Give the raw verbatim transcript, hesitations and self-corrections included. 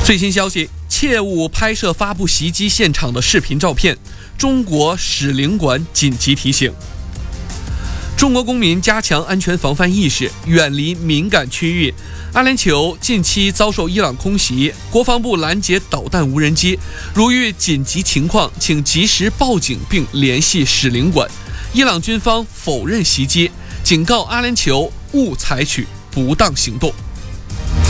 最新消息，切勿拍摄发布袭击现场的视频照片。中国使领馆紧急提醒。中国公民加强安全防范意识，远离敏感区域。阿联酋近期遭受伊朗空袭，国防部拦截导弹无人机。如遇紧急情况，请及时报警并联系使领馆。伊朗军方否认袭击，警告阿联酋勿采取不当行动。